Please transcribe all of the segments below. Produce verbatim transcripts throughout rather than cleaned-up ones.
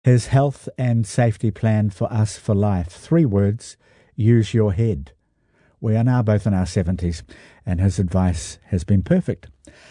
His health and safety plan for us for life. Three words: use your head. We are now both in our seventies, and his advice has been perfect.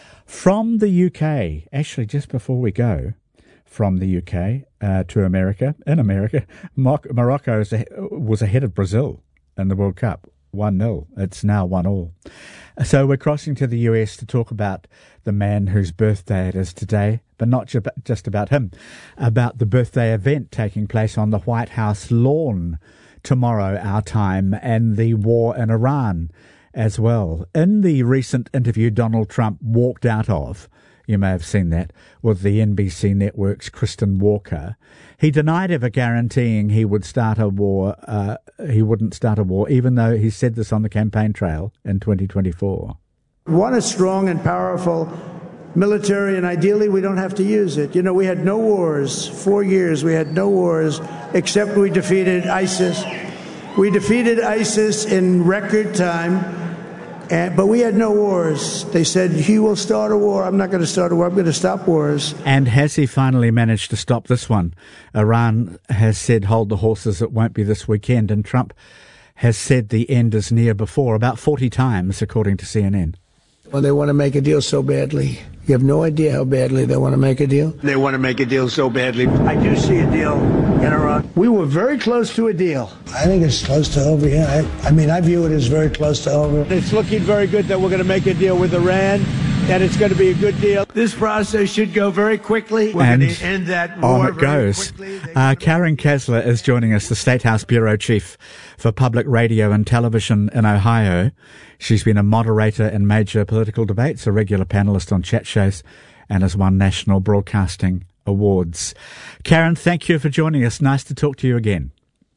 From the U K, actually just before we go, from the U K uh, to America, in America, Mo- Morocco is a, was ahead of Brazil in the World Cup, one nil. It's now one all. So we're crossing to the U S to talk about the man whose birthday it is today, but not ju- just about him, about the birthday event taking place on the White House lawn tomorrow, our time, and the war in Iran as well. In the recent interview Donald Trump walked out of, you may have seen that, with the N B C Network's Kristen Walker, he denied ever guaranteeing he would start a war. Uh, he wouldn't start a war, even though he said this on the campaign trail in twenty twenty-four. Want a strong and powerful military, and ideally we don't have to use it. You know, we had no wars, four years we had no wars, except we defeated ISIS. We defeated ISIS in record time. And, but we had no wars. They said, he will start a war. I'm not going to start a war. I'm going to stop wars. And has he finally managed to stop this one? Iran has said, hold the horses, it won't be this weekend. And Trump has said the end is near before, about forty times, according to C N N. Well, they want to make a deal so badly. You have no idea how badly they want to make a deal. They want to make a deal so badly. I do see a deal in Iran. We were very close to a deal. I think it's close to over, yeah. I, I mean, I view it as very close to over. It's looking very good that we're going to make a deal with Iran, and it's going to be a good deal. This process should go very quickly. We're and going to end that war on it goes. Uh, Karen Kasler is joining us, the State House Bureau Chief for Public Radio and Television in Ohio. She's been a moderator in major political debates, a regular panelist on chat shows, and has won national broadcasting awards. Karen, thank you for joining us. Nice to talk to you again.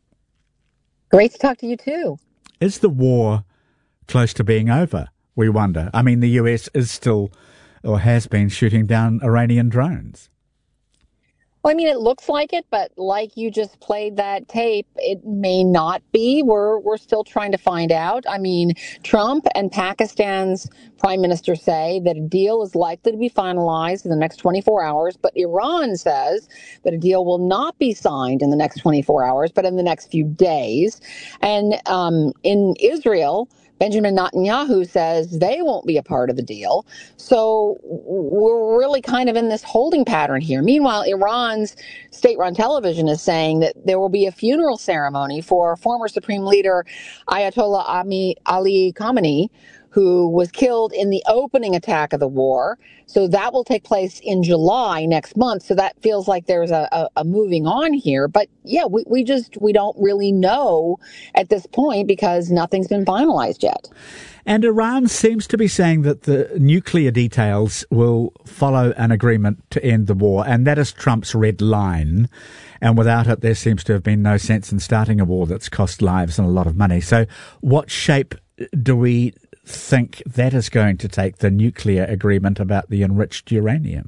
Great to talk to you too. Is the war close to being over, we wonder? I mean, the U S is still, or has been, shooting down Iranian drones. Well, I mean, it looks like it, but like you just played that tape, it may not be. We're we're still trying to find out. I mean, Trump and Pakistan's prime minister say that a deal is likely to be finalized in the next twenty-four hours, but Iran says that a deal will not be signed in the next twenty-four hours, but in the next few days. And um, in Israel, Benjamin Netanyahu says they won't be a part of the deal. So we're really kind of in this holding pattern here. Meanwhile, Iran's state-run television is saying that there will be a funeral ceremony for former Supreme Leader Ayatollah Ali Khamenei, who was killed in the opening attack of the war. So that will take place in July next month. So that feels like there's a, a, a moving on here. But yeah, we, we just, we don't really know at this point because nothing's been finalized yet. And Iran seems to be saying that the nuclear details will follow an agreement to end the war. And that is Trump's red line. And without it, there seems to have been no sense in starting a war that's cost lives and a lot of money. So what shape do we think that is going to take, the nuclear agreement about the enriched uranium?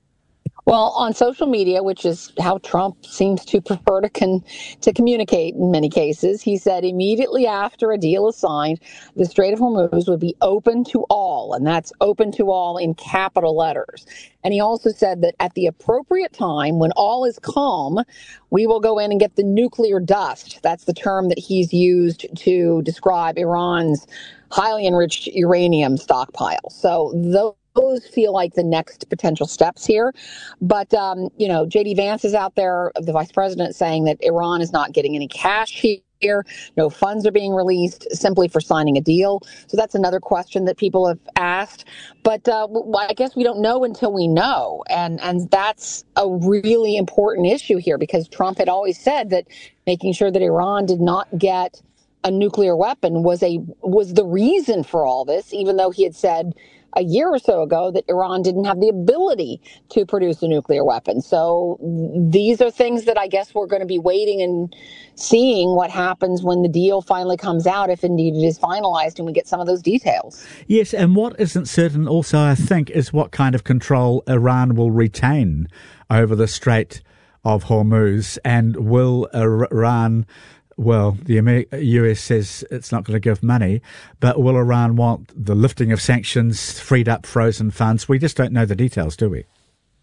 Well, on social media, which is how Trump seems to prefer to con- to communicate in many cases, he said immediately after a deal is signed, the Strait of Hormuz would be open to all, and that's open to all in capital letters. And he also said that at the appropriate time, when all is calm, we will go in and get the nuclear dust. That's the term that he's used to describe Iran's highly enriched uranium stockpile. So those Those feel like the next potential steps here. But, um, you know, J D Vance is out there, the vice president, saying that Iran is not getting any cash here. No funds are being released simply for signing a deal. So that's another question that people have asked. But uh, I guess we don't know until we know. And, and that's a really important issue here because Trump had always said that making sure that Iran did not get a nuclear weapon was a was the reason for all this, even though he had said a year or so ago that Iran didn't have the ability to produce a nuclear weapon. So these are things that I guess we're going to be waiting and seeing what happens when the deal finally comes out, if indeed it is finalized and we get some of those details. Yes, and what isn't certain also, I think, is what kind of control Iran will retain over the Strait of Hormuz, and will Iran... Well, the U S says it's not going to give money, but will Iran want the lifting of sanctions, freed up frozen funds? We just don't know the details, do we?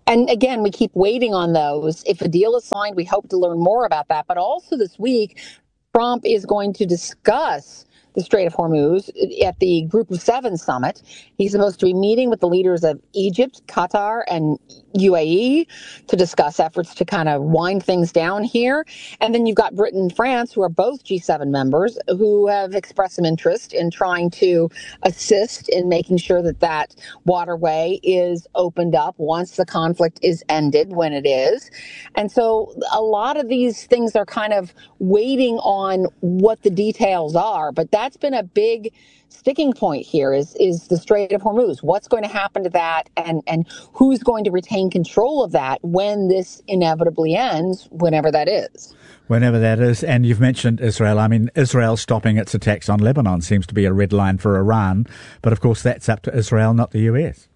And again, we keep waiting on those. If a deal is signed, we hope to learn more about that. But also this week, Trump is going to discuss the Strait of Hormuz at the Group of Seven summit. He's supposed to be meeting with the leaders of Egypt, Qatar, and U A E to discuss efforts to kind of wind things down here. And then you've got Britain and France, who are both G seven members, who have expressed some interest in trying to assist in making sure that that waterway is opened up once the conflict is ended, when it is. And so a lot of these things are kind of waiting on what the details are. But that's been a big sticking point here is, is the Strait of Hormuz. What's going to happen to that, and, and who's going to retain control of that when this inevitably ends, whenever that is. Whenever that is. And you've mentioned Israel. I mean, Israel stopping its attacks on Lebanon seems to be a red line for Iran. But of course, that's up to Israel, not the U S.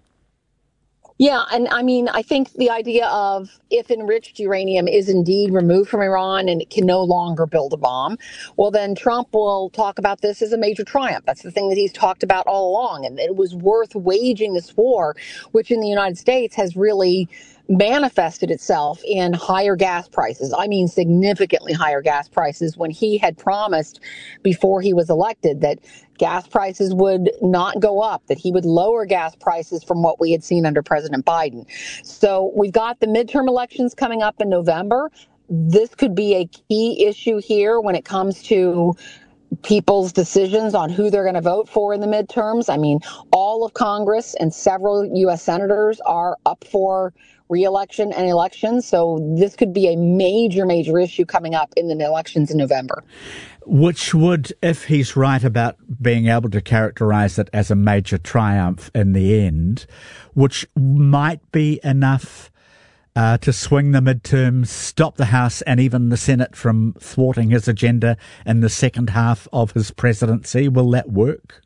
Yeah, and I mean, I think the idea of if enriched uranium is indeed removed from Iran and it can no longer build a bomb, well, then Trump will talk about this as a major triumph. That's the thing that he's talked about all along. And it was worth waging this war, which in the United States has really manifested itself in higher gas prices. I mean, significantly higher gas prices, when he had promised before he was elected that gas prices would not go up, that he would lower gas prices from what we had seen under President Biden. So we've got the midterm elections coming up in November. This could be a key issue here when it comes to people's decisions on who they're going to vote for in the midterms. I mean, all of Congress and several U S senators are up for re-election and elections. So this could be a major, major issue coming up in the elections in November. Which would, if he's right about being able to characterize it as a major triumph in the end, which might be enough uh, to swing the midterms, stop the House and even the Senate from thwarting his agenda in the second half of his presidency. Will that work?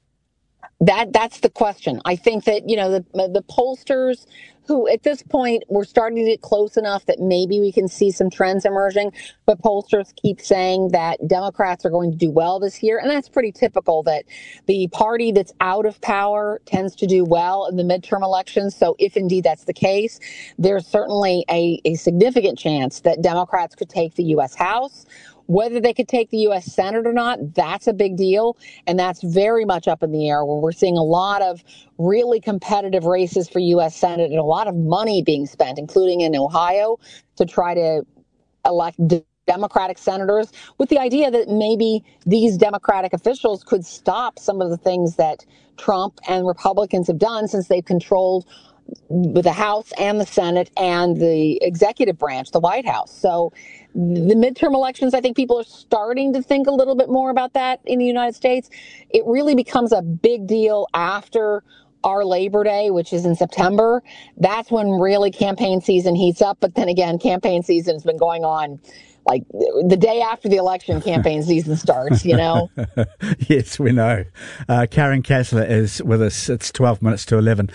That that's the question. I think that, you know, the the pollsters who at this point we're starting to get close enough that maybe we can see some trends emerging, but pollsters keep saying that Democrats are going to do well this year. And that's pretty typical, that the party that's out of power tends to do well in the midterm elections. So if indeed that's the case, there's certainly a, a significant chance that Democrats could take the U S House. Whether they could take the U S Senate or not, that's a big deal. And that's very much up in the air, where we're seeing a lot of really competitive races for U S Senate and a lot of money being spent, including in Ohio, to try to elect Democratic senators, with the idea that maybe these Democratic officials could stop some of the things that Trump and Republicans have done since they've controlled the House and the Senate and the executive branch, the White House. So the midterm elections, I think people are starting to think a little bit more about that in the United States. It really becomes a big deal after our Labor Day, which is in September. That's when really campaign season heats up. But then again, campaign season has been going on like the day after the election. Campaign season starts, you know? Yes, we know. Uh, Karen Kasler is with us. It's twelve minutes to eleven.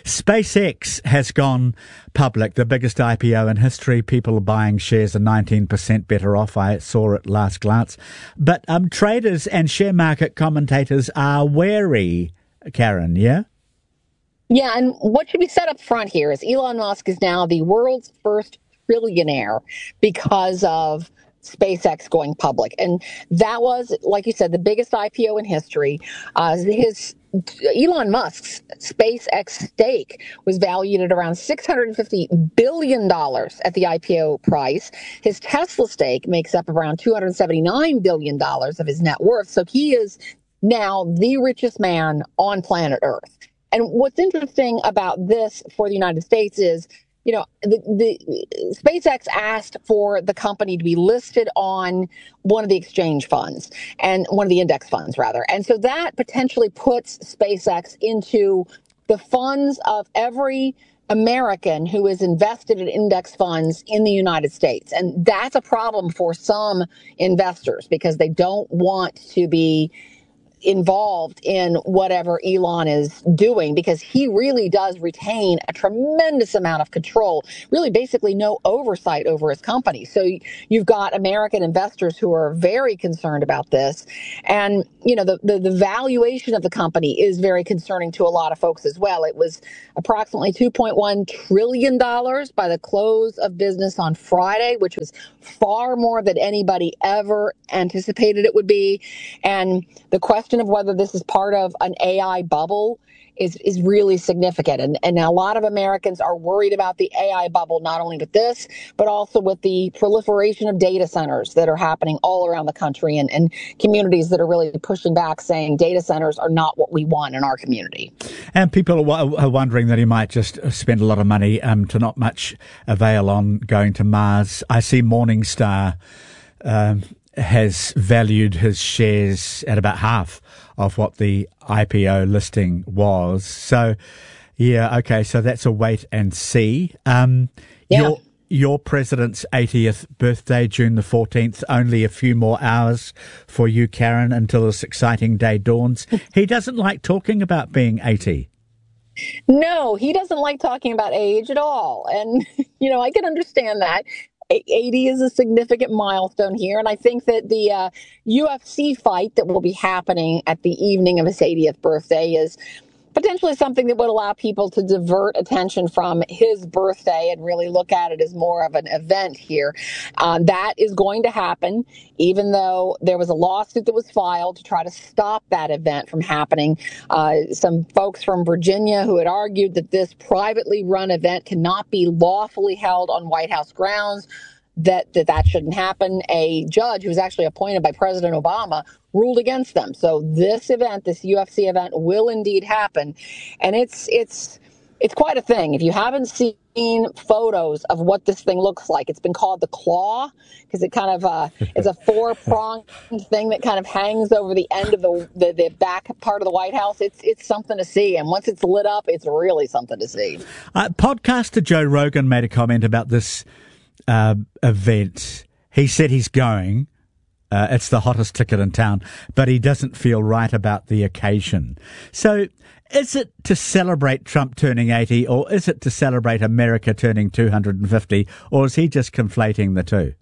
SpaceX has gone public, the biggest I P O in history. People are buying shares are nineteen percent better off. I saw at last glance. But um, traders and share market commentators are wary, Karen, yeah? Yeah, and what should be said up front here is Elon Musk is now the world's first trillionaire because of SpaceX going public. And that was, like you said, the biggest I P O in history. Uh, his Elon Musk's SpaceX stake was valued at around six hundred fifty billion dollars at the I P O price. His Tesla stake makes up around two hundred seventy-nine billion dollars of his net worth. So he is now the richest man on planet Earth. And what's interesting about this for the United States is, you know, the, the SpaceX asked for the company to be listed on one of the exchange funds, and one of the index funds, rather. And so that potentially puts SpaceX into the funds of every American who is invested in index funds in the United States. And that's a problem for some investors, because they don't want to be involved in whatever Elon is doing, because he really does retain a tremendous amount of control, really basically no oversight over his company. So you've got American investors who are very concerned about this. And, you know, the, the, the valuation of the company is very concerning to a lot of folks as well. It was approximately two point one trillion dollars by the close of business on Friday, which was far more than anybody ever anticipated it would be. And the question of whether this is part of an A I bubble is is really significant. And, and a lot of Americans are worried about the A I bubble, not only with this, but also with the proliferation of data centers that are happening all around the country, and, and communities that are really pushing back, saying data centers are not what we want in our community. And people are wondering that he might just spend a lot of money um, to not much avail on going to Mars. I see Morningstar um, has valued his shares at about half of what the I P O listing was. So, yeah, okay, so that's a wait and see. Um, yeah. Your, your president's eightieth birthday, June the fourteenth, only a few more hours for you, Karen, until this exciting day dawns. He doesn't like talking about being eighty. No, he doesn't like talking about age at all. And, you know, I can understand that. eighty is a significant milestone here. And I think that the uh, U F C fight that will be happening at the evening of his eightieth birthday is potentially something that would allow people to divert attention from his birthday and really look at it as more of an event here. Um, that is going to happen, even though there was a lawsuit that was filed to try to stop that event from happening. Uh, some folks from Virginia who had argued that this privately run event cannot be lawfully held on White House grounds, that that, that shouldn't happen. A judge who was actually appointed by President Obama ruled against them. So this event, this U F C event, will indeed happen. And it's it's it's quite a thing. If you haven't seen photos of what this thing looks like, it's been called the Claw, because it kind of uh, it's a four-pronged thing that kind of hangs over the end of the, the the back part of the White House. It's it's something to see. And once it's lit up, it's really something to see. Uh, podcaster Joe Rogan made a comment about this uh, event. He said he's going. Uh, it's the hottest ticket in town, but he doesn't feel right about the occasion. So is it to celebrate Trump turning eighty, or is it to celebrate America turning two hundred fifty, or is he just conflating the two?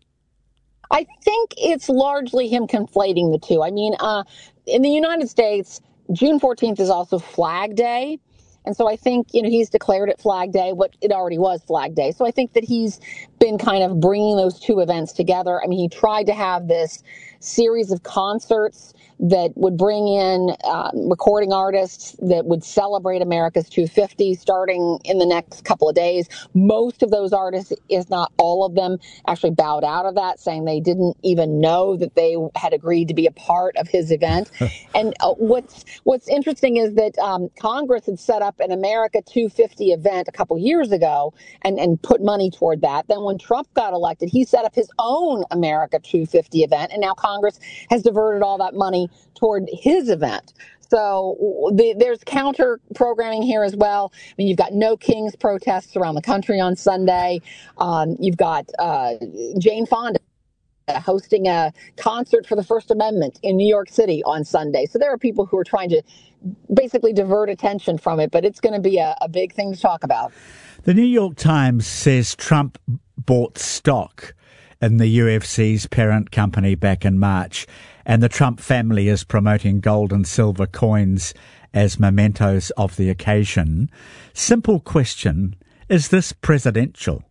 I think it's largely him conflating the two. I mean, uh, in the United States, June fourteenth is also Flag Day. And so I think, you know, he's declared it Flag Day, what it already was Flag Day. So I think that he's been kind of bringing those two events together. I mean, he tried to have this series of concerts that would bring in uh, recording artists that would celebrate America's two fifty starting in the next couple of days. Most of those artists, if not all of them, actually bowed out of that, saying they didn't even know that they had agreed to be a part of his event. And uh, what's what's interesting is that um, Congress had set up an America two fifty event a couple years ago and, and put money toward that. Then when Trump got elected, he set up his own America two fifty event, and now Congress has diverted all that money toward his event. So the, there's counter programming here as well. I mean, you've got No Kings protests around the country on Sunday. Um, you've got uh, Jane Fonda hosting a concert for the First Amendment in New York City on Sunday. So there are people who are trying to basically divert attention from it, but it's going to be a, a big thing to talk about. The New York Times says Trump bought stock in the U F C's parent company back in March, and the Trump family is promoting gold and silver coins as mementos of the occasion. Simple question, is this presidential?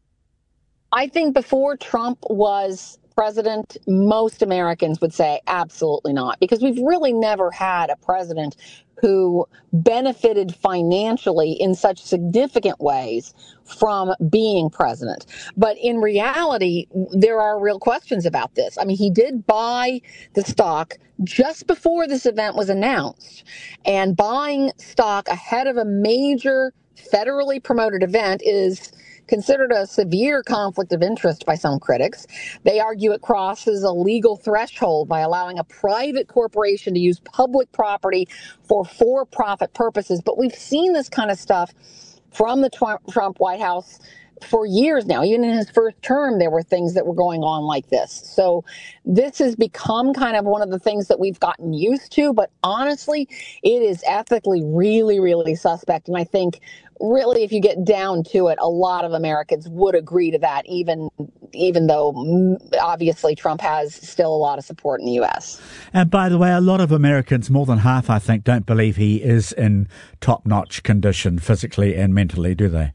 I think before Trump was president, most Americans would say absolutely not, because we've really never had a president who benefited financially in such significant ways from being president. But in reality, there are real questions about this. I mean, he did buy the stock just before this event was announced, and buying stock ahead of a major federally promoted event is considered a severe conflict of interest by some critics. They argue it crosses a legal threshold by allowing a private corporation to use public property for for-profit purposes. But we've seen this kind of stuff from the Trump White House for years now. Even in his first term, there were things that were going on like this. So this has become kind of one of the things that we've gotten used to. But honestly, it is ethically really, really suspect. And I think really, if you get down to it, a lot of Americans would agree to that, even even though obviously Trump has still a lot of support in the U S. And by the way, a lot of Americans, more than half, I think, don't believe he is in top-notch condition physically and mentally, do they?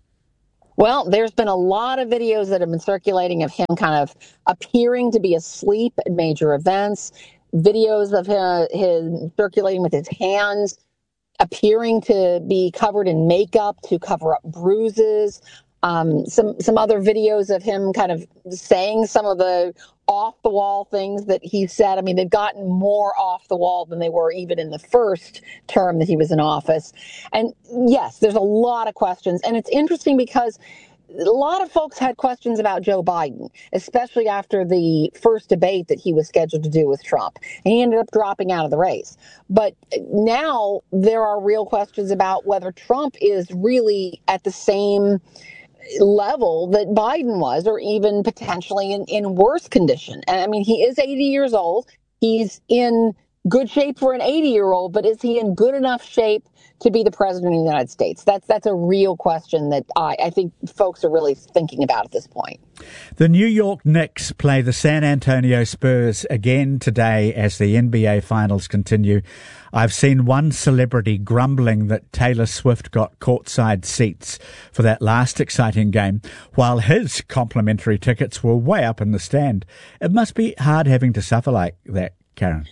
Well, there's been a lot of videos that have been circulating of him kind of appearing to be asleep at major events, videos of him, him circulating with his hands appearing to be covered in makeup to cover up bruises. Um, some some other videos of him kind of saying some of the off-the-wall things that he said. I mean, they've gotten more off the wall than they were even in the first term that he was in office. And yes, there's a lot of questions. And it's interesting because a lot of folks had questions about Joe Biden, especially after the first debate that he was scheduled to do with Trump. And he ended up dropping out of the race. But now there are real questions about whether Trump is really at the same level that Biden was, or even potentially in, in worse condition. And I mean, he is eighty years old. He's in good shape for an eighty-year-old, but is he in good enough shape to be the president of the United States? That's that's a real question that I, I think folks are really thinking about at this point. The New York Knicks play the San Antonio Spurs again today as the N B A Finals continue. I've seen one celebrity grumbling that Taylor Swift got courtside seats for that last exciting game, while his complimentary tickets were way up in the stand. It must be hard having to suffer like that, Karen.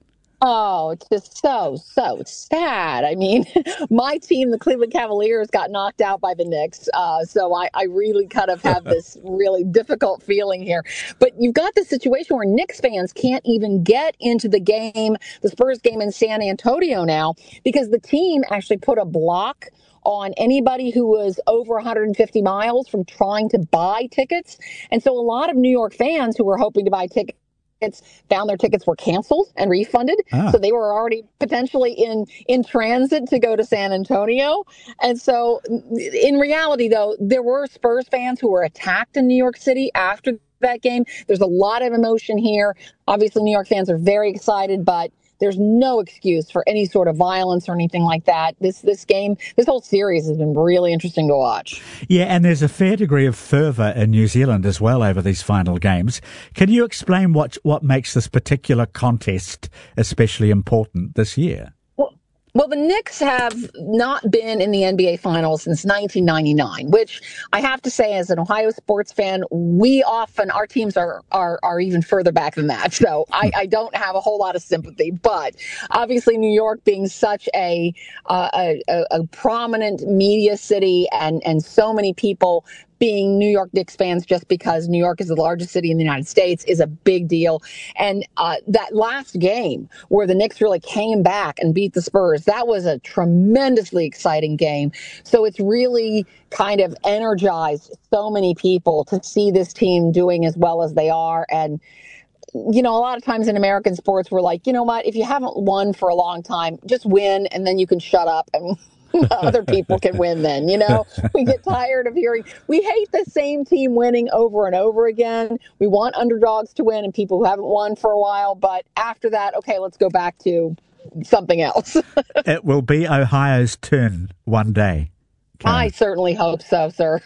Oh, it's just so, so sad. I mean, my team, the Cleveland Cavaliers, got knocked out by the Knicks. Uh, so I, I really kind of have this really difficult feeling here. But you've got this situation where Knicks fans can't even get into the game, the Spurs game in San Antonio now, because the team actually put a block on anybody who was over one hundred fifty miles from trying to buy tickets. And so a lot of New York fans who were hoping to buy tickets found their tickets were canceled and refunded. Ah. So they were already potentially in, in transit to go to San Antonio. And so in reality, though, there were Spurs fans who were attacked in New York City after that game. There's a lot of emotion here. Obviously, New York fans are very excited, but there's no excuse for any sort of violence or anything like that. This this game, this whole series has been really interesting to watch. Yeah, and there's a fair degree of fervour in New Zealand as well over these final games. Can you explain what what makes this particular contest especially important this year? Well, the Knicks have not been in the N B A Finals since nineteen ninety-nine, which I have to say, as an Ohio sports fan, we often, our teams are are, are even further back than that. So I, I don't have a whole lot of sympathy. But obviously, New York being such a uh, a, a prominent media city, and, and so many people being New York Knicks fans just because New York is the largest city in the United States is a big deal. And uh, that last game where the Knicks really came back and beat the Spurs, that was a tremendously exciting game. So it's really kind of energized so many people to see this team doing as well as they are. And you know, a lot of times in American sports, we're like, you know what, if you haven't won for a long time, just win and then you can shut up and other people can win then, you know. We get tired of hearing, we hate the same team winning over and over again. We want underdogs to win and people who haven't won for a while. But after that, okay, let's go back to something else. It will be Ohio's turn one day. Karen. I certainly hope so, sir.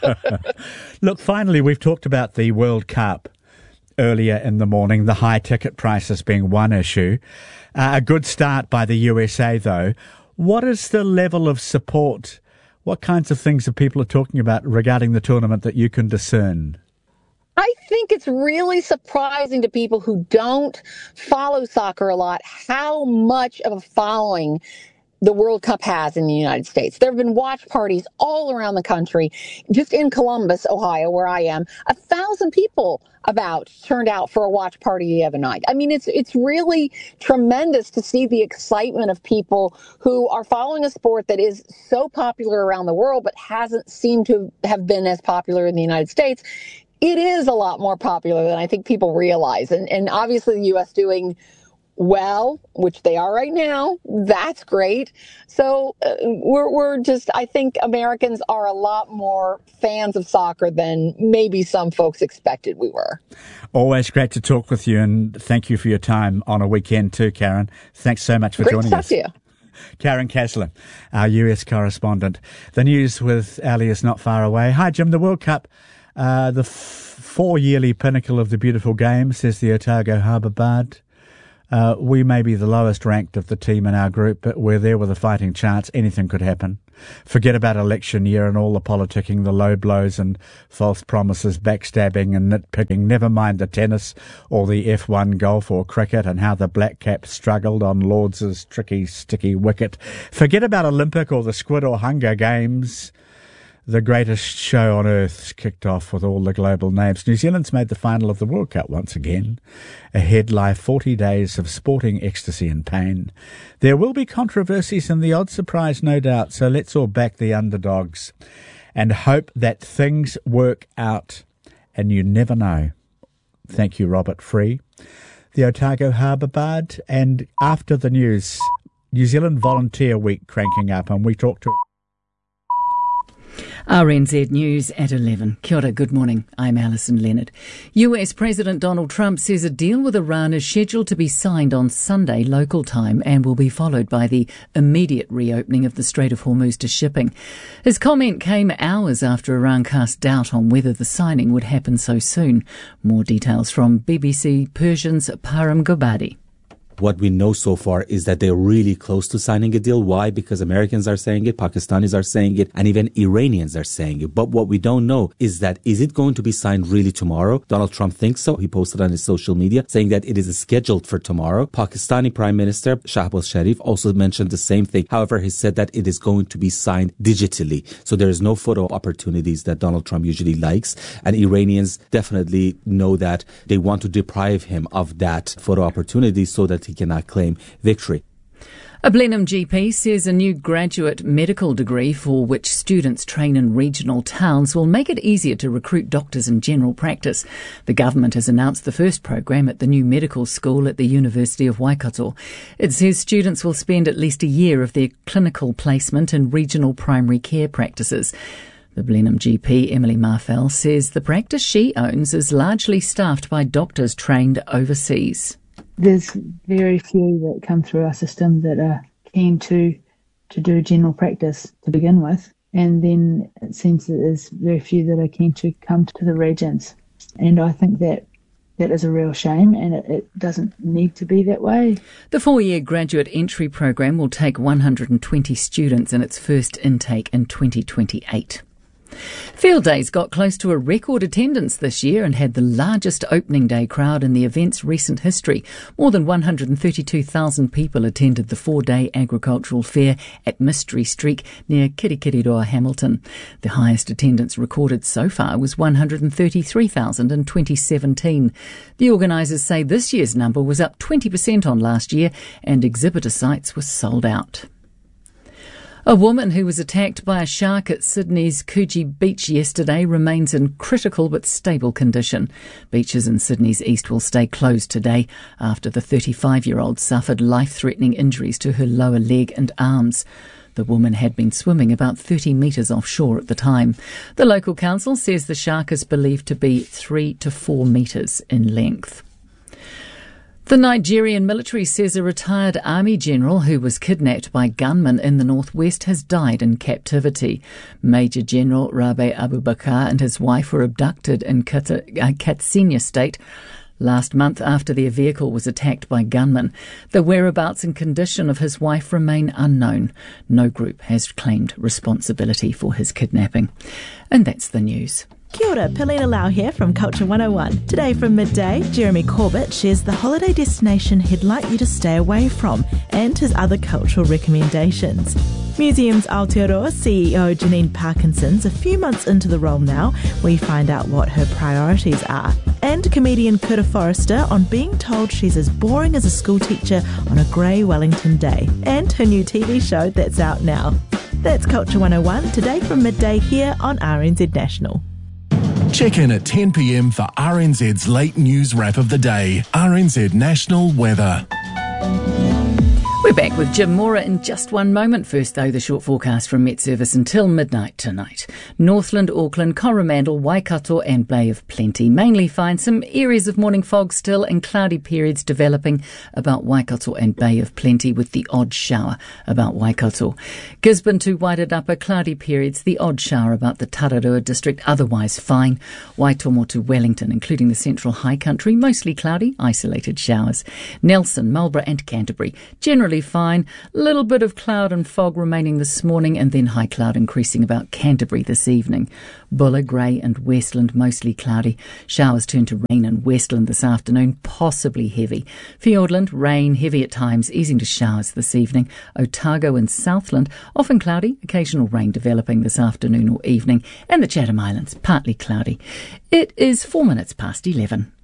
Look, finally, we've talked about the World Cup earlier in the morning, the high ticket prices being one issue. Uh, a good start by the U S A, though. What is the level of support? What kinds of things are people are talking about regarding the tournament that you can discern? I think it's really surprising to people who don't follow soccer a lot how much of a following the World Cup has in the United States. There have been watch parties all around the country. Just in Columbus, Ohio, where I am, a thousand people about turned out for a watch party the other night. I mean, it's it's really tremendous to see the excitement of people who are following a sport that is so popular around the world, but hasn't seemed to have been as popular in the United States. It is a lot more popular than I think people realize. And, and obviously the U S doing well, which they are right now, that's great. So uh, we're we're just, I think Americans are a lot more fans of soccer than maybe some folks expected we were. Always great to talk with you, and thank you for your time on a weekend too, Karen. Thanks so much for great joining to talk us. To you. Karen Kasler, our U S correspondent. The news with Ali is not far away. Hi, Jim. The World Cup, uh, the f- four-yearly pinnacle of the beautiful game, says the Otago Harbour Bard. Uh, we may be the lowest ranked of the team in our group, but we're there with a fighting chance. Anything could happen. Forget about election year and all the politicking, the low blows and false promises, backstabbing and nitpicking. Never mind the tennis or the F one golf or cricket and how the Black Caps struggled on Lords' tricky, sticky wicket. Forget about Olympic or the Squid or Hunger Games. The greatest show on earth's kicked off with all the global names. New Zealand's made the final of the World Cup once again. Ahead lie forty days of sporting ecstasy and pain. There will be controversies and the odd surprise, no doubt, so let's all back the underdogs and hope that things work out. And you never know. Thank you, Robert Free. The Otago Harbour Bard. And after the news, New Zealand Volunteer Week cranking up, and we talked to R N Z News at eleven. Kia ora, good morning. I'm Alison Leonard. U S President Donald Trump says a deal with Iran is scheduled to be signed on Sunday local time and will be followed by the immediate reopening of the Strait of Hormuz to shipping. His comment came hours after Iran cast doubt on whether the signing would happen so soon. More details from B B C Persian's Param Gobadi. What we know so far is that they're really close to signing a deal. Why? Because Americans are saying it, Pakistanis are saying it, and even Iranians are saying it. But what we don't know is that, is it going to be signed really tomorrow? Donald Trump thinks so. He posted on his social media saying that it is scheduled for tomorrow. Pakistani Prime Minister Shahbaz Sharif also mentioned the same thing. However, he said that it is going to be signed digitally. So there is no photo opportunities that Donald Trump usually likes. And Iranians definitely know that they want to deprive him of that photo opportunity so that he cannot claim victory. A Blenheim G P says a new graduate medical degree for which students train in regional towns will make it easier to recruit doctors in general practice. The government has announced the first program at the new medical school at the University of Waikato. It says students will spend at least a year of their clinical placement in regional primary care practices. The Blenheim G P, Emily Marfell, says the practice she owns is largely staffed by doctors trained overseas. There's very few that come through our system that are keen to to do general practice to begin with. And then it seems that there's very few that are keen to come to the regions. And I think that that is a real shame, and it, it doesn't need to be that way. The four-year graduate entry program will take one hundred twenty students in its first intake in twenty twenty-eight. Field Days got close to a record attendance this year and had the largest opening day crowd in the event's recent history. More than one hundred thirty-two thousand people attended the four-day agricultural fair at Mystery Street near Kirikiriroa, Hamilton. The highest attendance recorded so far was one hundred thirty-three thousand in twenty seventeen. The organisers say this year's number was up twenty percent on last year and exhibitor sites were sold out. A woman who was attacked by a shark at Sydney's Coogee Beach yesterday remains in critical but stable condition. Beaches in Sydney's east will stay closed today after the thirty-five-year-old suffered life-threatening injuries to her lower leg and arms. The woman had been swimming about thirty metres offshore at the time. The local council says the shark is believed to be three to four metres in length. The Nigerian military says a retired army general who was kidnapped by gunmen in the northwest has died in captivity. Major General Rabe Abubakar and his wife were abducted in Katsina State last month after their vehicle was attacked by gunmen. The whereabouts and condition of his wife remain unknown. No group has claimed responsibility for his kidnapping. And that's the news. Kia ora, Pelina Lau here from Culture one oh one. Today from midday, Jeremy Corbett shares the holiday destination he'd like you to stay away from and his other cultural recommendations. Museums Aotearoa C E O Janine Parkinson's a few months into the role now. We find out what her priorities are. And comedian Kura Forrester on being told she's as boring as a school teacher on a grey Wellington day. And her new T V show that's out now. That's Culture one oh one, today from midday here on R N Z National. Check in at ten p m for R N Z's late news wrap of the day. R N Z National Weather. We're back with Jim Mora in just one moment. First, though, the short forecast from Met Service until midnight tonight. Northland, Auckland, Coromandel, Waikato and Bay of Plenty. Mainly fine. Some areas of morning fog still and cloudy periods developing about Waikato and Bay of Plenty with the odd shower about Waikato. Gisborne to Wairarapa, cloudy periods, the odd shower about the Tararua district, otherwise fine. Waitomo to Wellington, including the central high country, mostly cloudy, isolated showers. Nelson, Marlborough and Canterbury, generally fine. Little bit of cloud and fog remaining this morning and then high cloud increasing about Canterbury this evening. Buller, Grey and Westland mostly cloudy. Showers turn to rain in Westland this afternoon, possibly heavy. Fiordland, rain, heavy at times, easing to showers this evening. Otago and Southland, often cloudy, occasional rain developing this afternoon or evening. And the Chatham Islands, partly cloudy. It is four minutes past eleven.